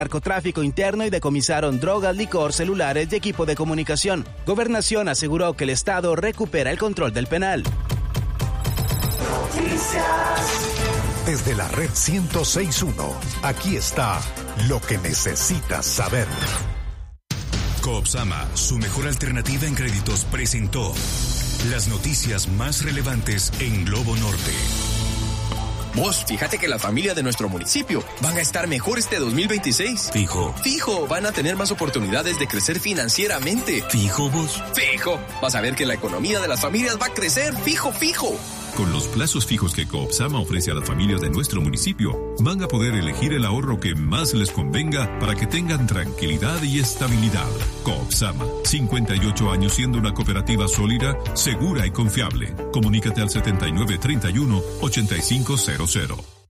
narcotráfico interno y decomisaron drogas, licor, celulares y equipo de comunicación. Gobernación aseguró que el Estado recupera el control del penal. Desde la red 106.1, aquí está lo que necesitas saber. Coopsama, su mejor alternativa en créditos, presentó las noticias más relevantes en Globo Norte. Vos, fíjate que la familia de nuestro municipio van a estar mejor este 2026. Fijo. Fijo, van a tener más oportunidades de crecer financieramente. Fijo, vos. Fijo, vas a ver que la economía de las familias va a crecer. Fijo, fijo. Con los plazos fijos que Coopsama ofrece a las familias de nuestro municipio, van a poder elegir el ahorro que más les convenga para que tengan tranquilidad y estabilidad. Coopsama, 58 años siendo una cooperativa sólida, segura y confiable. Comunícate al 7931-8500.